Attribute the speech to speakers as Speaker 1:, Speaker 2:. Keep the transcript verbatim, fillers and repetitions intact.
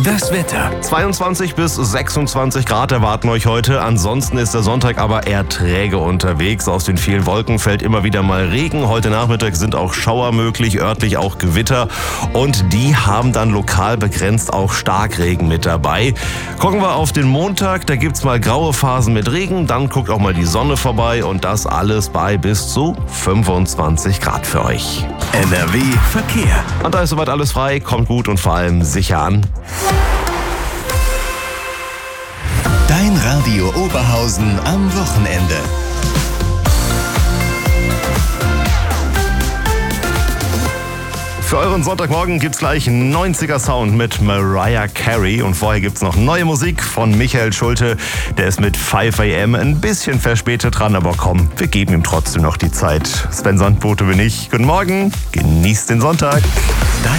Speaker 1: Das Wetter.
Speaker 2: zweiundzwanzig bis sechsundzwanzig Grad erwarten euch heute. Ansonsten ist der Sonntag aber eher träge unterwegs. Aus den vielen Wolken fällt immer wieder mal Regen. Heute Nachmittag sind auch Schauer möglich, örtlich auch Gewitter. Und die haben dann lokal begrenzt auch Starkregen mit dabei. Gucken wir auf den Montag. Da gibt's mal graue Phasen mit Regen. Dann guckt auch mal die Sonne vorbei. Und das alles bei bis zu fünfundzwanzig Grad für euch.
Speaker 1: N R W Verkehr.
Speaker 2: Und da ist soweit alles frei. Kommt gut und vor allem sicher an.
Speaker 1: Dein Radio Oberhausen am Wochenende.
Speaker 2: Für euren Sonntagmorgen gibt's gleich neunziger Sound mit Mariah Carey. Und vorher gibt's noch neue Musik von Michael Schulte. Der ist mit fünf a m ein bisschen verspätet dran, aber komm, wir geben ihm trotzdem noch die Zeit. Sven Sandbote bin ich. Guten Morgen, genießt den Sonntag.